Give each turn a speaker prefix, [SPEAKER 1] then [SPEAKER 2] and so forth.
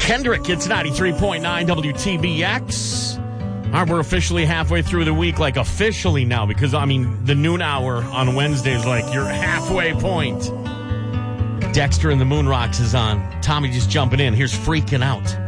[SPEAKER 1] Kendrick, it's 93.9 WTBX. All right, we're officially halfway through the week, like officially now, because, I mean, the noon hour on Wednesday is like your halfway point. Dexter and the Moon Rocks is on. Tommy just jumping in. Here's Freaking Out.